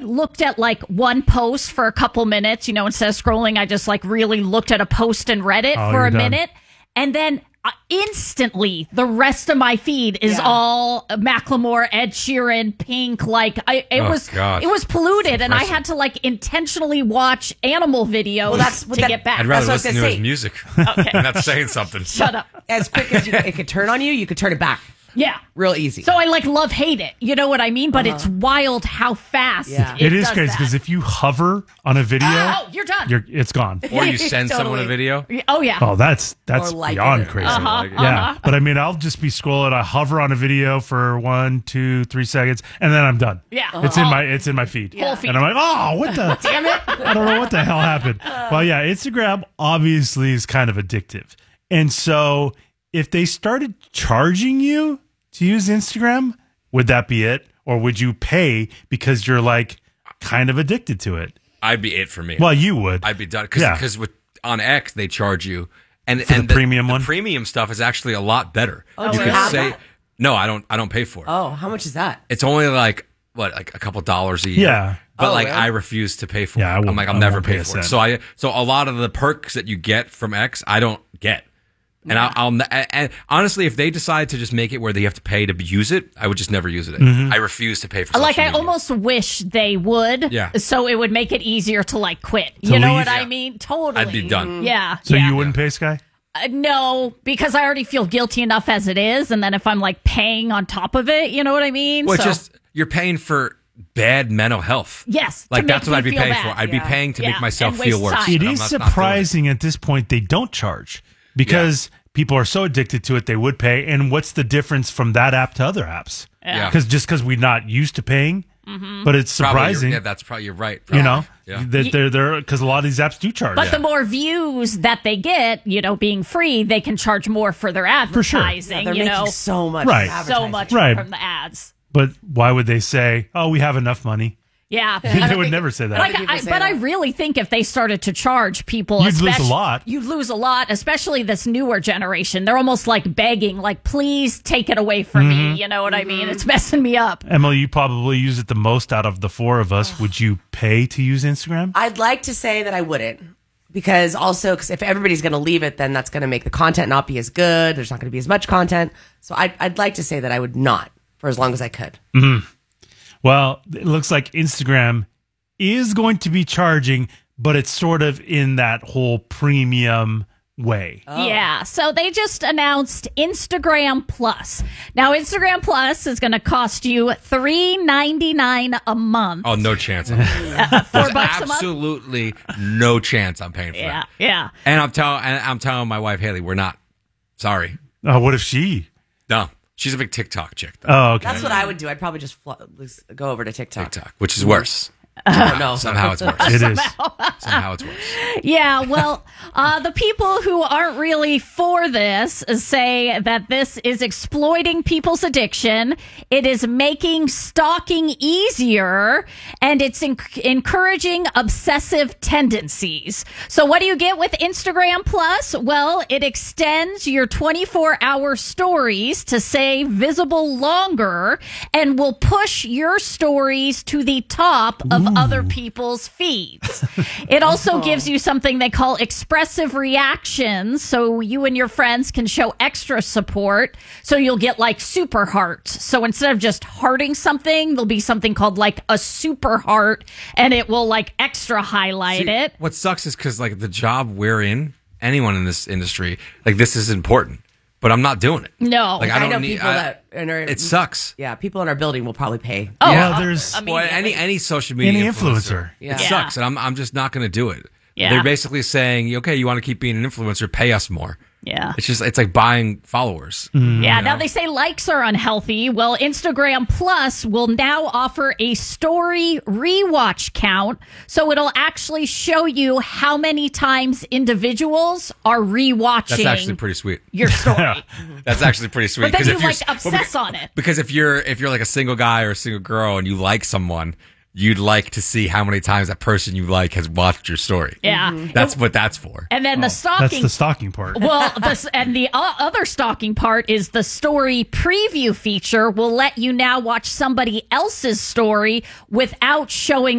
looked at like one post for a couple minutes, instead of scrolling, I just like really looked at a post and read it for a minute. And then instantly the rest of my feed is all Macklemore, Ed Sheeran, Pink. Like it was polluted, and I had to like intentionally watch animal videos to get back. I'd rather listen to his music. Okay. That's saying something. Shut up. As quick as it could turn on you, you could turn it back. Yeah. Real easy. So I like love hate it. You know what I mean? But it's wild how fast it is crazy because if you hover on a video, you're done. It's gone. Or you send someone a video. Oh yeah. Oh, that's like beyond it. crazy. Yeah. But I mean, I'll just be scrolling. I hover on a video for 1, 2, 3 seconds, and then I'm done. Yeah. It's in my feed. Whole feed. And I'm like, oh, what the damn it. I don't know what the hell happened. Well, yeah, Instagram obviously is kind of addictive. And so if they started charging you to use Instagram, would that be it? Or would you pay because you're like kind of addicted to it? I'd be it for me. Well, you would. I'd be done. Because on X, they charge you. And the premium one? The premium stuff is actually a lot better. Oh, you do could you have say, that? no, I don't pay for it. Oh, how much is that? It's only like a couple dollars a year. Yeah. But really? I refuse to pay for it. Yeah, I'm like, I'll never won't pay a for it. cent. So a lot of the perks that you get from X, I don't get. And and honestly, if they decide to just make it where they have to pay to use it, I would just never use it. Mm-hmm. I refuse to pay for social Like I media. almost wish they would. Yeah. So it would make it easier to like quit. You know leave? what I mean? Totally. I'd be done. Yeah. So yeah. you wouldn't pay, Sky? No, because I already feel guilty enough as it is, and then if I'm like paying on top of it, you know what I mean? Well, it's just you're paying for bad mental health. Yes. Like to that's make what I'd me be feel paying bad. for. I'd be paying to Yeah. make myself And feel waste worse. time. It And is I'm not doing it. surprising at this point they don't charge because people are so addicted to it they would pay. And what's the difference from that app to other apps? Yeah. Because we're not used to paying, but it's surprising. That's probably you're right. You know, Yeah. that they're because a lot of these apps do charge. But the more views that they get, being free, they can charge more for their sure. advertising. They're making so much. Right. so much Right. from the ads. But why would they say, "Oh, we have enough money"? Yeah. They would never say that. I really think if they started to charge people, You'd lose a lot. You'd lose a lot, especially this newer generation. They're almost like begging, like, please take it away from me. You know what I mean? It's messing me up. Emily, you probably use it the most out of the four of us. Would you pay to use Instagram? I'd like to say that I wouldn't. Because if everybody's going to leave it, then that's going to make the content not be as good. There's not going to be as much content. So I'd like to say that I would not for as long as I could. Mm-hmm. Well, it looks like Instagram is going to be charging, but it's sort of in that whole premium way. Yeah, so they just announced Instagram Plus. Now, Instagram Plus is going to cost you $3.99 a month. Oh, no chance. $4 a month. Absolutely no chance I'm paying for Yeah, that. yeah. And I'm telling my wife Haley, we're not. Sorry. What if she? No. She's a big TikTok chick, though. Oh, okay. That's what I would do. I'd probably just go over to TikTok. Which is worse. No. Somehow it's worse. It is. Somehow it's worse. Yeah, well, the people who aren't really for this say that this is exploiting people's addiction. It is making stalking easier, and it's encouraging obsessive tendencies. So what do you get with Instagram Plus? Well, it extends your 24-hour stories to stay visible longer and will push your stories to the top of other people's feeds. It also gives you something they call expressive reactions, so you and your friends can show extra support. So you'll get like super hearts. So instead of just hearting something, there'll be something called like a super heart, and it will like extra highlight it. What sucks is because like the job we're in, anyone in this industry, like this is important. But I'm not doing it. No. Like I don't know need. people it sucks. Yeah, people in our building will probably pay. Oh, Well, there's Any social media any influencer. Yeah. It sucks, and I'm just not going to do it. Yeah. They're basically saying, okay, you want to keep being an influencer, pay us more. Yeah. It's like buying followers. Yeah, now they say likes are unhealthy. Well, Instagram Plus will now offer a story rewatch count, so it'll actually show you how many times individuals are rewatching That's actually pretty sweet. your story. That's actually pretty sweet. But then 'cause you if like obsess on it. Because if you're like a single guy or a single girl and you like someone, you'd like to see how many times that person you like has watched your story. Yeah. That's what that's for. And then the That's stalking. the stalking part. Well, and the other stalking part is the story preview feature will let you now watch somebody else's story without showing